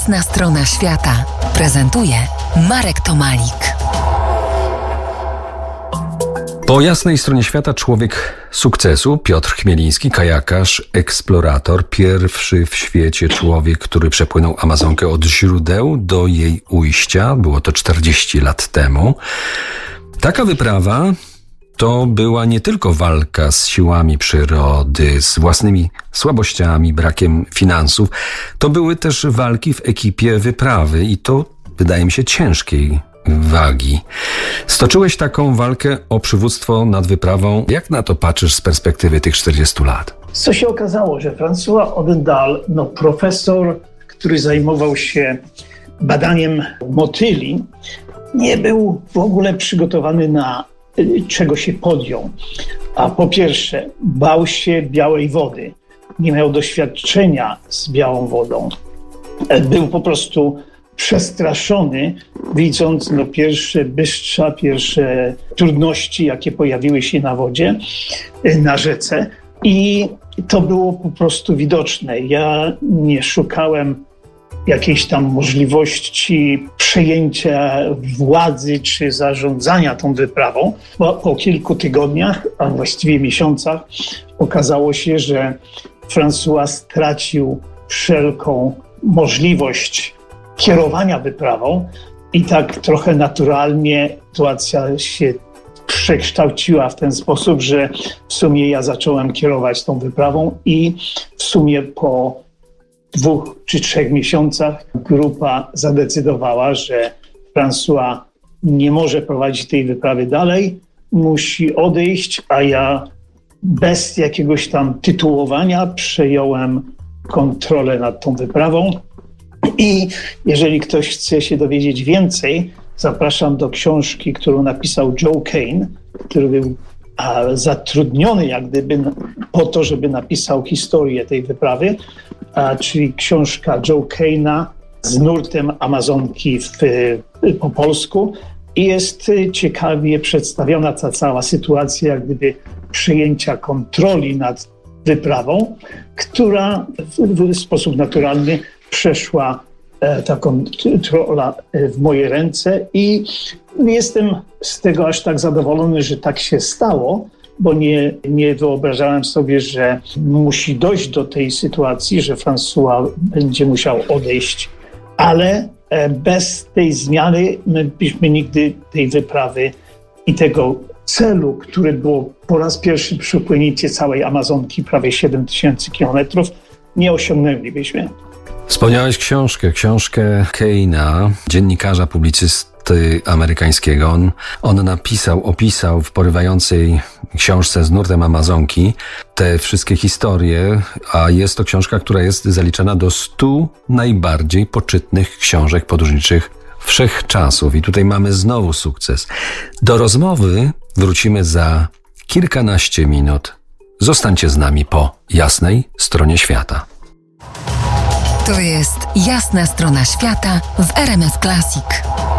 Jasna strona świata prezentuje Marek Tomalik. Po jasnej stronie świata człowiek sukcesu, Piotr Chmieliński, kajakarz, eksplorator, pierwszy w świecie człowiek, który przepłynął Amazonkę od źródeł do jej ujścia. Było to 40 lat temu. Taka wyprawa to była nie tylko walka z siłami przyrody, z własnymi słabościami, brakiem finansów. To były też walki w ekipie wyprawy i to, wydaje mi się, ciężkiej wagi. Stoczyłeś taką walkę o przywództwo nad wyprawą. Jak na to patrzysz z perspektywy tych 40 lat? Co się okazało, że François Odendaal, profesor, który zajmował się badaniem motyli, nie był w ogóle przygotowany na czego się podjął. A po pierwsze, bał się białej wody. Nie miał doświadczenia z białą wodą. Był po prostu przestraszony, widząc pierwsze bystrza, pierwsze trudności, jakie pojawiły się na wodzie, na rzece. I to było po prostu widoczne. Ja nie szukałem jakiejś tam możliwości przejęcia władzy czy zarządzania tą wyprawą. Bo po kilku tygodniach, a właściwie miesiącach, okazało się, że François stracił wszelką możliwość kierowania wyprawą i tak trochę naturalnie sytuacja się przekształciła w ten sposób, że w sumie ja zacząłem kierować tą wyprawą i w sumie po 2 czy 3 miesiącach grupa zadecydowała, że François nie może prowadzić tej wyprawy dalej, musi odejść, a ja bez jakiegoś tam tytułowania przejąłem kontrolę nad tą wyprawą. I jeżeli ktoś chce się dowiedzieć więcej, zapraszam do książki, którą napisał Joe Kane, który był zatrudniony jak gdyby po to, żeby napisał historię tej wyprawy, czyli książka Joe Kane'a z nurtem Amazonki po polsku. I jest ciekawie przedstawiona ta cała sytuacja jak gdyby przejęcia kontroli nad wyprawą, która w sposób naturalny przeszła ta kontrola w moje ręce i jestem z tego aż tak zadowolony, że tak się stało, bo nie wyobrażałem sobie, że musi dojść do tej sytuacji, że François będzie musiał odejść, ale bez tej zmiany my byśmy nigdy tej wyprawy i tego celu, który było po raz pierwszy przepłynięcie całej Amazonki, prawie 7000 kilometrów, nie osiągnęlibyśmy. Wspomniałeś książkę Kane'a, dziennikarza, publicysty amerykańskiego. On opisał w porywającej książce z nurtem Amazonki te wszystkie historie, a jest to książka, która jest zaliczana do 100 najbardziej poczytnych książek podróżniczych wszechczasów. I tutaj mamy znowu sukces. Do rozmowy wrócimy za kilkanaście minut. Zostańcie z nami po jasnej stronie świata. To jest Jasna strona świata w RMF Classic.